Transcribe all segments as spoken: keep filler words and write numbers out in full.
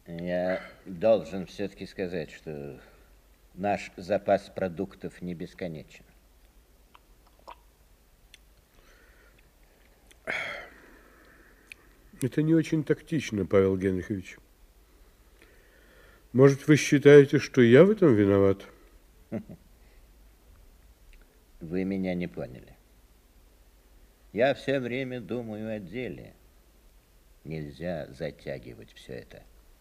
Я должен все-таки сказать, что наш запас продуктов не бесконечен. Это не очень тактично, Павел Генрихович. Может, вы считаете, что я в этом виноват? Вы меня не поняли. Я все время думаю о деле. Нельзя затягивать все это.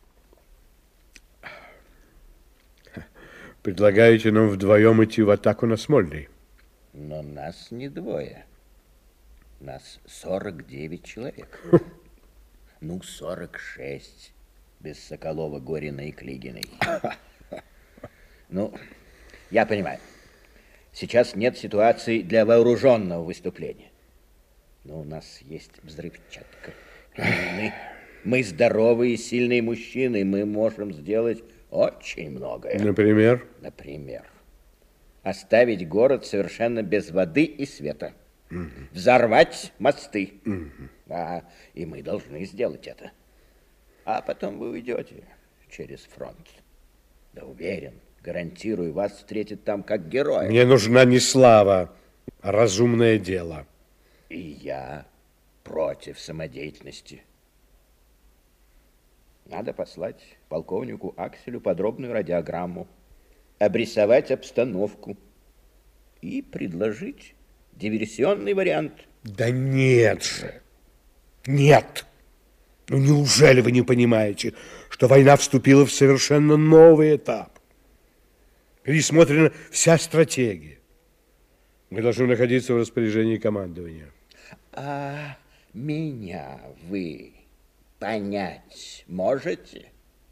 Предлагаете нам вдвоем идти в атаку на Смольный? Но нас не двое. Нас сорок девять человек. Ну, сорок шесть. Без Соколова, Горина и Клигиной. Ну, я понимаю. Сейчас нет ситуации для вооруженного выступления. Но у нас есть взрывчатка. Мы, мы здоровые, сильные мужчины. Мы можем сделать очень многое. Например? Например, оставить город совершенно без воды и света. Угу. Взорвать мосты. Угу. А, и мы должны сделать это. А потом вы уйдете через фронт. Да уверен, гарантирую, вас встретят там как героя. Мне нужна не слава, а разумное дело. И я против самодеятельности. Надо послать полковнику Акселю подробную радиограмму, обрисовать обстановку и предложить диверсионный вариант. Да нет же, нет. Ну неужели вы не понимаете, что война вступила в совершенно новый этап? Пересмотрена вся стратегия. Мы должны находиться в распоряжении командования. А меня вы понять можете?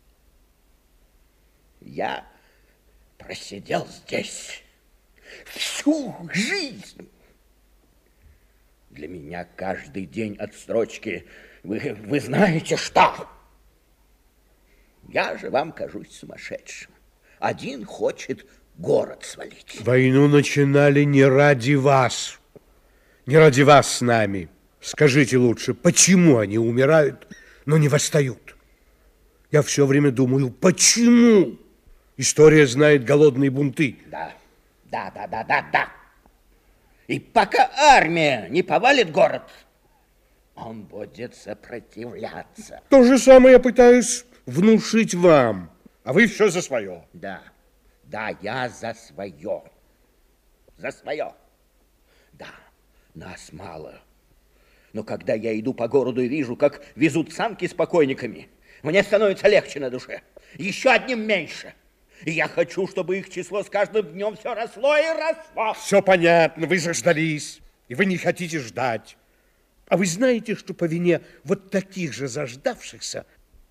Я просидел здесь всю жизнь. Для меня каждый день отсрочки, вы, вы знаете что? Я же вам кажусь сумасшедшим. Один хочет город свалить. Войну начинали не ради вас. Не ради вас с нами. Скажите лучше, почему они умирают, но не восстают? Я все время думаю, почему? История знает голодные бунты. Да, да, да, да, да, да. И пока армия не повалит город, он будет сопротивляться. То же самое я пытаюсь внушить вам, а вы все за свое. Да, да, я за свое. За свое. Да, нас мало. Но когда я иду по городу и вижу, как везут санки с покойниками, мне становится легче на душе. Еще одним меньше. И я хочу, чтобы их число с каждым днем все росло и росло. Все понятно, вы заждались, и вы не хотите ждать. А вы знаете, что по вине вот таких же заждавшихся...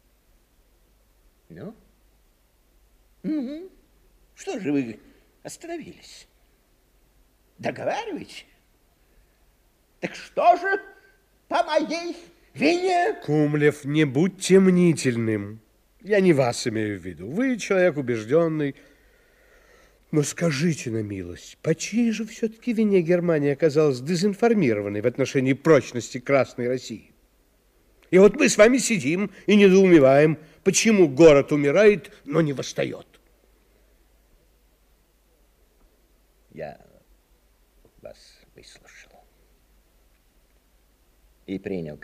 Ну? Ну? Что же вы остановились? Договариваете? Так что же по моей вине? Кумлев, не будьте мнительным. Я не вас имею в виду. Вы человек убежденный. Но скажите на милость, по чьей же все-таки вине Германия оказалась дезинформированной в отношении прочности Красной России? И вот мы с вами сидим и недоумеваем, почему город умирает, но не восстает. Я вас выслушал и принял